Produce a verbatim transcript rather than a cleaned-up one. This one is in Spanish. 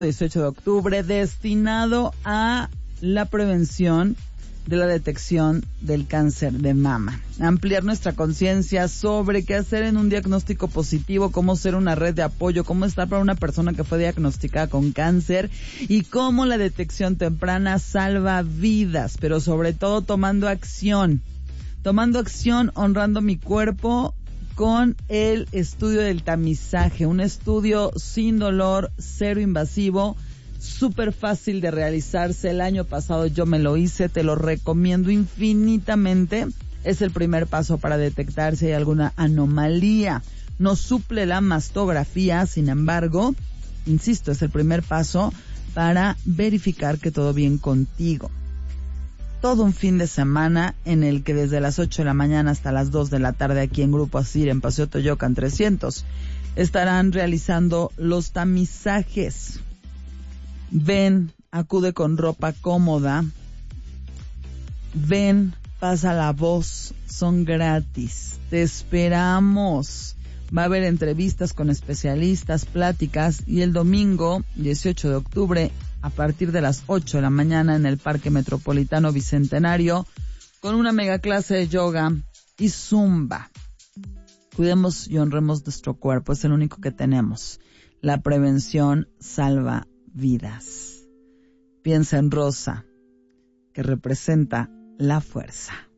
dieciocho de octubre, destinado a la prevención de la detección del cáncer de mama. Ampliar nuestra conciencia sobre qué hacer en un diagnóstico positivo, cómo ser una red de apoyo, cómo estar para una persona que fue diagnosticada con cáncer y cómo la detección temprana salva vidas, pero sobre todo tomando acción. Tomando acción, honrando mi cuerpo con el estudio del tamizaje, un estudio sin dolor, cero invasivo, súper fácil de realizarse. El año pasado yo me lo hice, te lo recomiendo infinitamente. Es el primer paso para detectar si hay alguna anomalía. No suple la mastografía, sin embargo, insisto, es el primer paso para verificar que todo bien contigo. Todo un fin de semana en el que desde las ocho de la mañana hasta las dos de la tarde aquí en Grupo Asir, en Paseo Toyocan trescientos, estarán realizando los tamizajes. Ven, acude con ropa cómoda. Ven, pasa la voz, son gratis. Te esperamos. Va a haber entrevistas con especialistas, pláticas y el domingo dieciocho de octubre a partir de las ocho de la mañana en el Parque Metropolitano Bicentenario con una mega clase de yoga y zumba. Cuidemos y honremos nuestro cuerpo, es el único que tenemos. La prevención salva vidas. Piensa en Rosa, que representa la fuerza.